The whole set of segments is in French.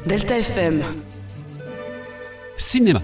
Delta FM. Cinéma.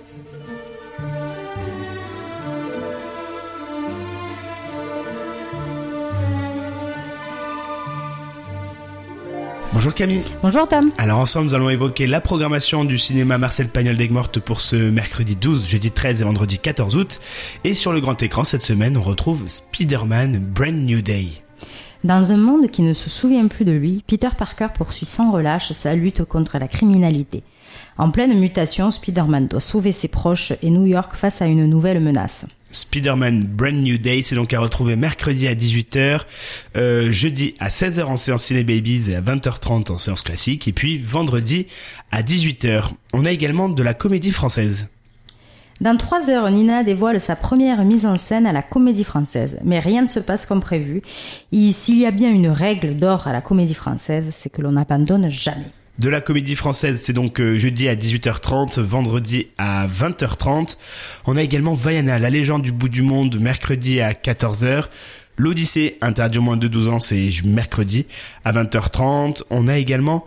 Bonjour Camille. Bonjour Tom. Alors ensemble nous allons évoquer la programmation du cinéma Marcel Pagnol d'Aigues-Mortes pour ce mercredi 12, jeudi 13 et vendredi 14 août. Et sur le grand écran cette semaine on retrouve Spider-Man Brand New Day. Dans un monde qui ne se souvient plus de lui, Peter Parker poursuit sans relâche sa lutte contre la criminalité. En pleine mutation, Spider-Man doit sauver ses proches et New York face à une nouvelle menace. Spider-Man Brand New Day, c'est donc à retrouver mercredi à 18h, jeudi à 16h en séance Ciné Babies et à 20h30 en séance classique, et puis vendredi à 18h. On a également de la comédie française. Dans 3 heures, Nina dévoile sa première mise en scène à la Comédie Française. Mais rien ne se passe comme prévu. Et s'il y a bien une règle d'or à la Comédie Française, c'est que l'on n'abandonne jamais. De la comédie française, c'est donc jeudi à 18h30, vendredi à 20h30. On a également Vaiana, la légende du bout du monde, mercredi à 14h. L'Odyssée, interdit aux moins de 12 ans, c'est mercredi à 20h30. On a également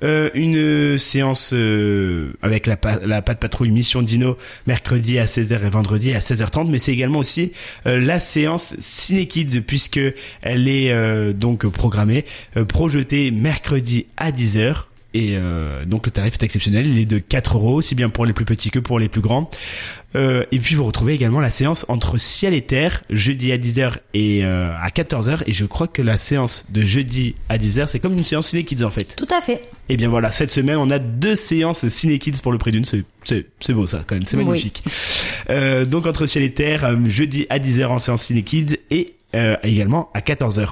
une séance avec la Patte Patrouille Mission Dino, mercredi à 16h et vendredi à 16h30. Mais c'est également aussi la séance Ciné Kids, puisque elle est donc programmée, projetée mercredi à 10h. Et donc le tarif est exceptionnel, il est de 4€, aussi bien pour les plus petits que pour les plus grands. Et puis vous retrouvez également la séance Entre Ciel et Terre, jeudi à 10h et à 14h. Et je crois que la séance de jeudi à 10h, c'est comme une séance Ciné Kids en fait. Tout à fait. Et bien voilà, cette semaine, on a 2 séances Ciné Kids pour le prix d'une. C'est beau ça quand même, c'est magnifique. Oui. Donc Entre Ciel et Terre, jeudi à 10h en séance Ciné Kids et également à 14h.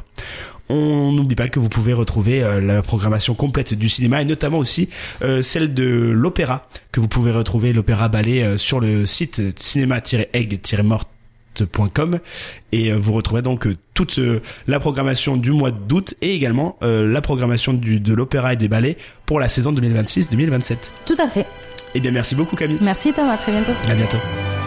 On n'oublie pas que vous pouvez retrouver la programmation complète du cinéma et notamment aussi celle de l'opéra, que vous pouvez retrouver l'opéra ballet sur le site cinéma-aigle-morte.com et vous retrouverez donc toute la programmation du mois d'août et également la programmation de l'opéra et des ballets pour la saison 2026-2027. Tout à fait. Eh bien merci beaucoup Camille. Merci Tom, à très bientôt. À bientôt.